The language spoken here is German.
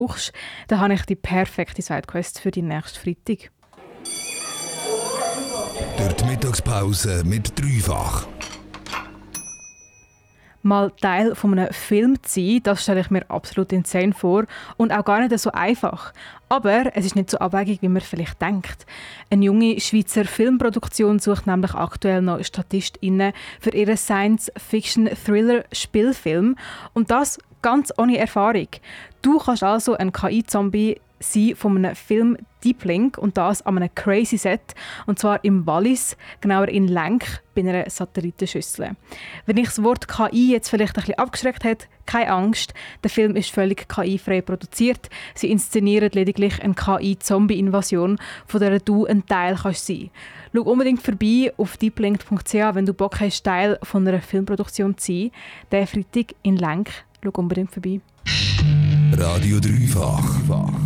brauchst, dann habe ich die perfekte Sidequest für die nächste Freitag. Durch die Mittagspause mit Dreifach. Mal Teil von einem Film zu sein, das stelle ich mir absolut insane vor und auch gar nicht so einfach. Aber es ist nicht so abwegig, wie man vielleicht denkt. Eine junge Schweizer Filmproduktion sucht nämlich aktuell noch StatistInnen für ihren Science-Fiction-Thriller-Spielfilm und das ganz ohne Erfahrung. Du kannst also ein KI-Zombie sein von einem Film Deep Link und das an einem crazy Set, und zwar im Wallis, genauer in Lenk, bei einer Satellitenschüssel. Wenn ich das Wort KI jetzt vielleicht ein bisschen abgeschreckt hat, keine Angst, der Film ist völlig KI-frei produziert. Sie inszenieren lediglich eine KI-Zombie-Invasion, von der du ein Teil kannst sein. Schau unbedingt vorbei auf deeplink.ch, wenn du Bock hast, Teil von einer Filmproduktion zu sein. Der Freitag in Lenk, schau unbedingt vorbei. Radio Dreifach.